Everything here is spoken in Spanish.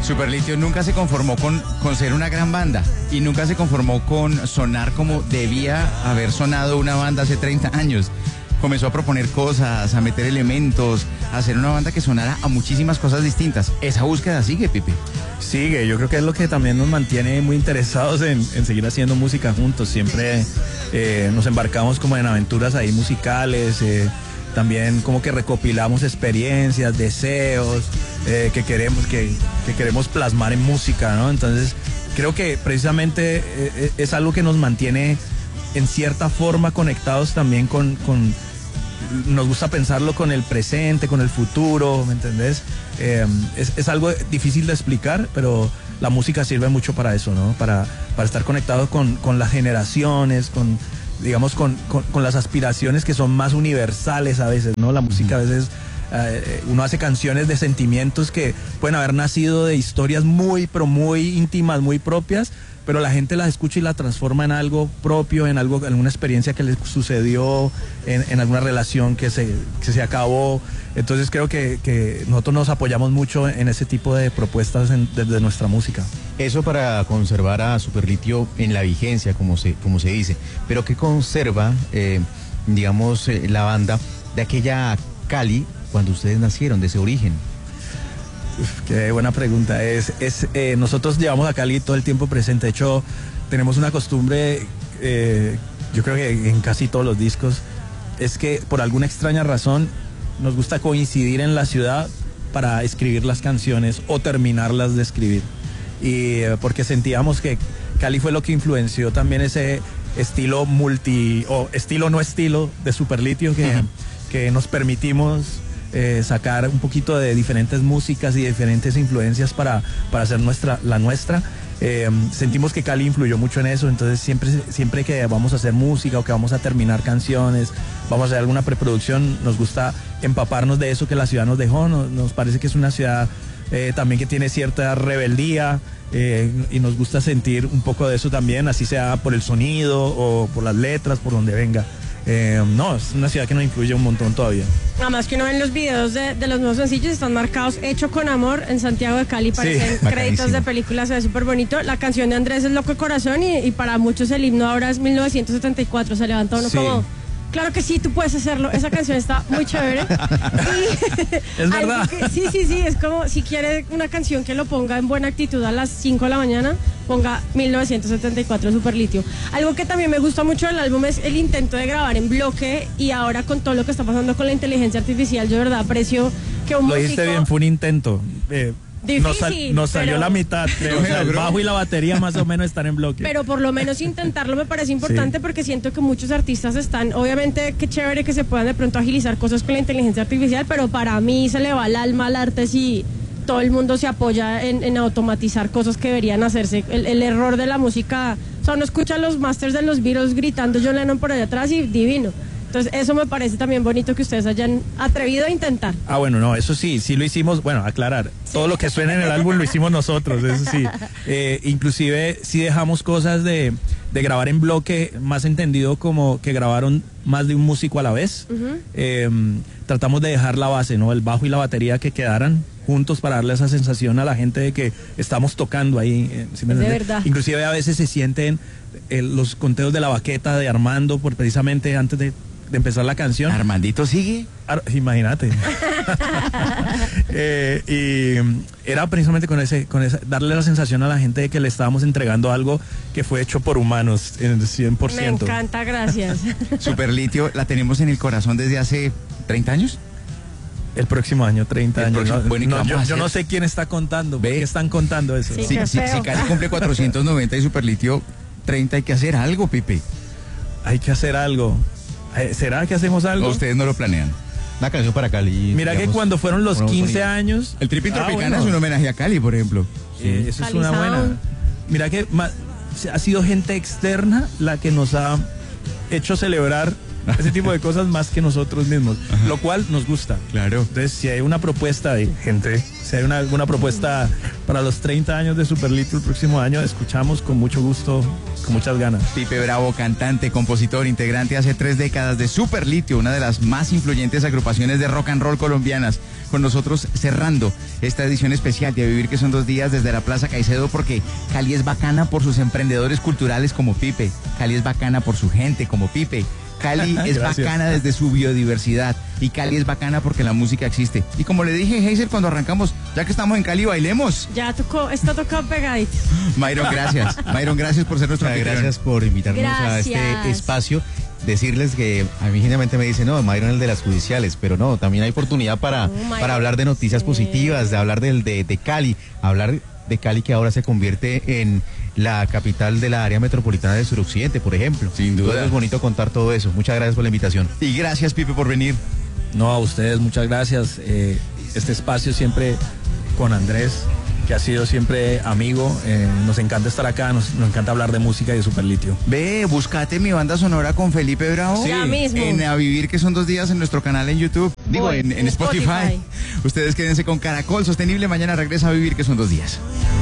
Superlitio nunca se conformó con ser una gran banda y nunca se conformó con sonar como debía haber sonado una banda hace 30 años. Comenzó a proponer cosas, a meter elementos, a hacer una banda que sonara a muchísimas cosas distintas. ¿Esa búsqueda sigue, Pipe? Sigue, yo creo que es lo que también nos mantiene muy interesados en seguir haciendo música juntos. Siempre nos embarcamos como en aventuras ahí musicales, también como que recopilamos experiencias, deseos que queremos plasmar en música, ¿no? Entonces creo que precisamente es algo que nos mantiene en cierta forma conectados también con nos gusta pensarlo con el presente, con el futuro, ¿me entendés? Es algo difícil de explicar, pero la música sirve mucho para eso, ¿no? Para estar conectados con las generaciones, con las aspiraciones que son más universales a veces, ¿no? La música a veces, uno hace canciones de sentimientos que pueden haber nacido de historias muy íntimas, muy propias, pero la gente las escucha y la transforma en algo propio, en alguna experiencia que les sucedió, en alguna relación que se acabó. Entonces creo que nosotros nos apoyamos mucho en ese tipo de propuestas desde nuestra música. Eso para conservar a Superlitio en la vigencia, como se dice. Pero ¿qué conserva, la banda de aquella Cali cuando ustedes nacieron, de ese origen? Qué buena pregunta. Nosotros llevamos a Cali todo el tiempo presente. De hecho, tenemos una costumbre, yo creo que en casi todos los discos, es que por alguna extraña razón nos gusta coincidir en la ciudad para escribir las canciones o terminarlas de escribir. Y porque sentíamos que Cali fue lo que influenció también ese estilo estilo no estilo de Superlitio que nos permitimos sacar un poquito de diferentes músicas y diferentes influencias para hacer la nuestra. Sentimos que Cali influyó mucho en eso, entonces siempre que vamos a hacer música o que vamos a terminar canciones, vamos a hacer alguna preproducción, nos gusta empaparnos de eso que la ciudad nos dejó. Nos parece que es una ciudad también que tiene cierta rebeldía, y nos gusta sentir un poco de eso también, así sea por el sonido o por las letras, por donde venga. No, es una ciudad que nos influye un montón todavía. Nada más que uno ve en los videos de los nuevos sencillos, están marcados Hecho con Amor en Santiago de Cali, parecen créditos de películas, se ve súper bonito. La canción de Andrés es Loco de Corazón y para muchos el himno ahora es 1974, se levanta uno como... Claro que sí, tú puedes hacerlo. Esa canción está muy chévere. Es verdad. Sí, es como si quiere una canción que lo ponga en buena actitud a las 5 de la mañana, ponga 1974 Superlitio. Algo que también me gusta mucho del álbum es el intento de grabar en bloque, y ahora con todo lo que está pasando con la inteligencia artificial, yo de verdad aprecio que un músico... Lo dijiste bien, fue un intento. Difícil, nos salió la mitad, creo. O sea, el bajo y la batería más o menos están en bloque. Pero por lo menos intentarlo me parece importante, porque siento que muchos artistas están, obviamente qué chévere que se puedan de pronto agilizar cosas con la inteligencia artificial, pero para mí se le va el alma al arte si todo el mundo se apoya en automatizar cosas que deberían hacerse. El error de la música, o sea, uno escucha los masters de los Beatles gritando John Lennon por allá atrás y divino. Entonces eso me parece también bonito que ustedes hayan atrevido a intentar. Bueno, no, eso sí lo hicimos, bueno, aclarar, todo lo que suena en el álbum lo hicimos nosotros, eso sí. Inclusive sí dejamos cosas de grabar en bloque, más entendido como que grabaron más de un músico a la vez. Tratamos de dejar la base, ¿no? El bajo y la batería que quedaran juntos para darle esa sensación a la gente de que estamos tocando ahí. ¿Sí me entiendes? De verdad. Inclusive a veces se sienten los conteos de la baqueta de Armando, precisamente antes de empezar la canción. ¿Armandito sigue? Imagínate. Y era precisamente con esa, darle la sensación a la gente de que le estábamos entregando algo que fue hecho por humanos en el 100%. Me encanta, gracias. Superlitio, ¿la tenemos en el corazón desde hace 30 años? El próximo año, 30 años. Bueno, yo no sé quién está contando, ¿por qué están contando eso? Sí, Si Cali cumple 490 y Superlitio 30, hay que hacer algo, Pipe. Hay que hacer algo. ¿Será que hacemos algo? ¿O ustedes no lo planean? Una canción para Cali. Mira, digamos, que cuando fueron los 15 años... El Tripping Tropicana es un homenaje a Cali, por ejemplo. Eso es una buena... Mira que ha sido gente externa la que nos ha hecho celebrar ese tipo de cosas más que nosotros mismos, lo cual nos gusta. Claro. Entonces, si hay una propuesta de gente, si hay alguna propuesta para los 30 años de Super Litio el próximo año, escuchamos con mucho gusto, con muchas ganas. Pipe Bravo, cantante, compositor, integrante hace 3 décadas de Super Litio, una de las más influyentes agrupaciones de rock and roll colombianas. Con nosotros cerrando esta edición especial de A Vivir que son 2 días desde la Plaza Caicedo, porque Cali es bacana por sus emprendedores culturales como Pipe, Cali es bacana por su gente como Pipe, Cali es bacana desde su biodiversidad y Cali es bacana porque la música existe. Y como le dije, Hazel, cuando arrancamos, ya que estamos en Cali, bailemos. Ya está tocado pegadito. Myron, gracias. Myron, gracias por ser nuestro anfitrión. Gracias por invitarnos a este espacio. Decirles que a mí generalmente me dicen, no, Myron es el de las judiciales, pero no, también hay oportunidad para hablar de noticias positivas, de hablar de Cali, hablar de Cali que ahora se convierte en la capital de la área metropolitana del suroccidente, por ejemplo. Sin duda. Entonces es bonito contar todo eso. Muchas gracias por la invitación. Y gracias, Pipe, por venir. No, a ustedes, muchas gracias. Este espacio siempre con Andrés, que ha sido siempre amigo. Nos encanta estar acá, nos encanta hablar de música y de Super Litio. Ve, búscate mi banda sonora con Felipe Bravo. Sí. Ya mismo. En A Vivir que son 2 días en nuestro canal en YouTube. Digo, Voy, en Spotify. Ustedes quédense con Caracol Sostenible. Mañana regresa A Vivir que son 2 días.